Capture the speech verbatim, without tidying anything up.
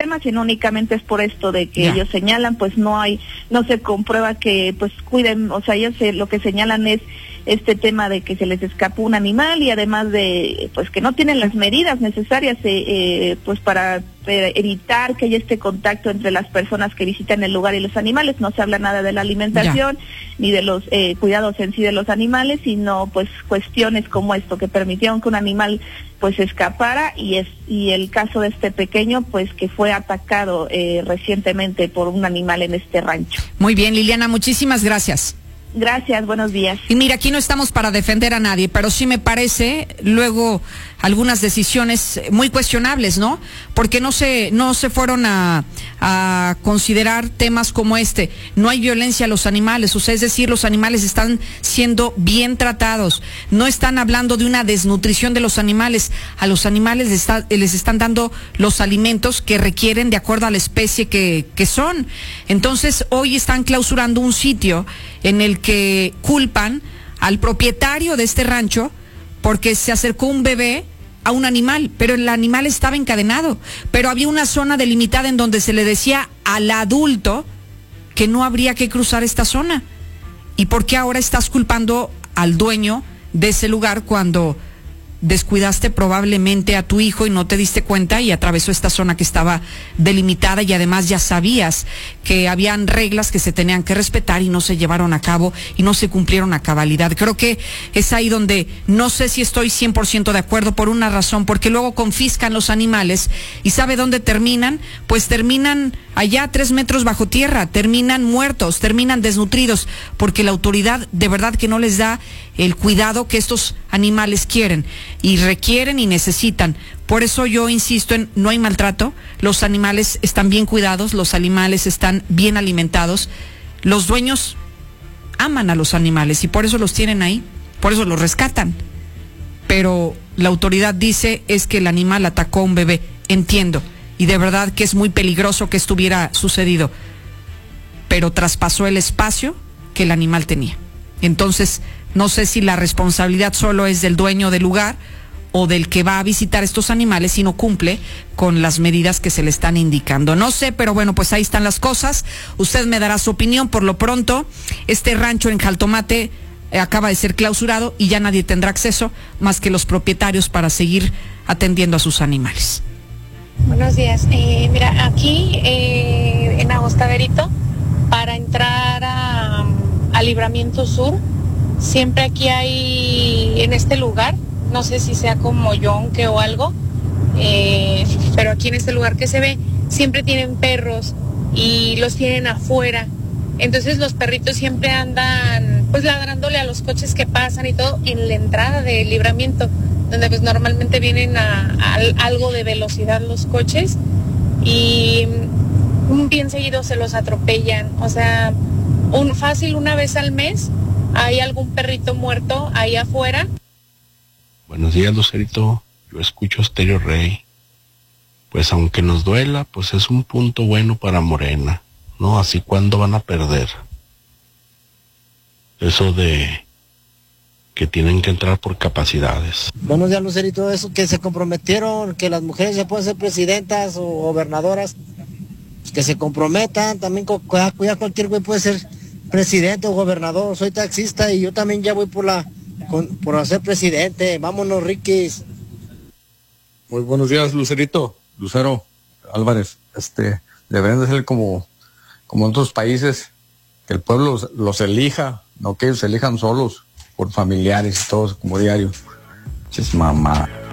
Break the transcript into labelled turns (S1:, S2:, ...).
S1: problema, sino únicamente es por esto de que
S2: ya.
S1: ellos señalan, pues no hay, no se comprueba que pues cuiden, o sea, ellos se, lo que señalan es este tema de que se les escapó un animal y además de pues que no tienen las medidas necesarias eh, eh, pues para eh, evitar que haya este contacto entre las personas que visitan el lugar y los animales. No se habla nada de la alimentación ya. ni de los eh, cuidados en sí de los animales, sino pues cuestiones como esto que permitieron que un animal pues escapara y es y el caso de este pequeño pues que fue atacado eh, recientemente por un animal en este rancho.
S2: Muy bien, Liliana, muchísimas gracias.
S1: Gracias, buenos días.
S2: Y mira, aquí no estamos para defender a nadie, pero sí me parece luego algunas decisiones muy cuestionables, ¿no? Porque no se no se fueron a, a considerar temas como este. No hay violencia a los animales, o sea, es decir, los animales están siendo bien tratados. No están hablando de una desnutrición de los animales. A los animales les, está, les están dando los alimentos que requieren de acuerdo a la especie que, que son. Entonces, hoy están clausurando un sitio en el que culpan al propietario de este rancho porque se acercó un bebé a un animal, pero el animal estaba encadenado, pero había una zona delimitada en donde se le decía al adulto que no habría que cruzar esta zona. ¿Y por qué ahora estás culpando al dueño de ese lugar cuando descuidaste probablemente a tu hijo y no te diste cuenta y atravesó esta zona que estaba delimitada y además ya sabías que habían reglas que se tenían que respetar y no se llevaron a cabo y no se cumplieron a cabalidad? Creo que es ahí donde no sé si estoy cien por ciento de acuerdo por una razón, porque luego confiscan los animales y ¿sabe dónde terminan? Pues terminan allá tres metros bajo tierra, terminan muertos, terminan desnutridos, porque la autoridad de verdad que no les da el cuidado que estos animales quieren y requieren y necesitan. Por eso yo insisto en no hay maltrato, los animales están bien cuidados, los animales están bien alimentados, los dueños aman a los animales y por eso los tienen ahí, por eso los rescatan. Pero la autoridad dice es que el animal atacó a un bebé. Entiendo, y de verdad que es muy peligroso que esto hubiera sucedido, pero traspasó el espacio que el animal tenía. Entonces, no sé si la responsabilidad solo es del dueño del lugar o del que va a visitar estos animales si no cumple con las medidas que se le están indicando. No sé, pero bueno, pues ahí están las cosas. Usted me dará su opinión. Por lo pronto, este rancho en Jaltomate eh, acaba de ser clausurado y ya nadie tendrá acceso más que los propietarios para seguir atendiendo a sus animales.
S3: Buenos días. Eh, mira, aquí eh, en Agostaverito, para entrar a, a Libramiento Sur, siempre aquí hay, en este lugar, no sé si sea como yonque o algo, eh, pero aquí en este lugar que se ve, siempre tienen perros y los tienen afuera. Entonces los perritos siempre andan pues ladrándole a los coches que pasan y todo en la entrada del Libramiento, donde pues normalmente vienen a, a, a algo de velocidad los coches y bien seguido se los atropellan. O sea, un fácil una vez al mes hay algún perrito muerto ahí afuera.
S4: Buenos días, Lucerito. Yo escucho Stereo Rey. Pues aunque nos duela, pues es un punto bueno para Morena, ¿no? Así cuándo van a perder. Eso de que tienen que entrar por capacidades.
S5: Buenos días, Lucerito. Eso que se comprometieron, que las mujeres ya pueden ser presidentas o gobernadoras, pues que se comprometan. También cuida cualquier güey puede ser presidente o gobernador. Soy taxista y yo también ya voy por la con, por ser presidente. Vámonos, Riquis.
S6: Muy buenos días, Lucerito. Lucero Álvarez. Este, deberían de ser como, como en otros países, que el pueblo los, los elija, no que ellos se elijan solos, por familiares y todos como diario. Ches mamá.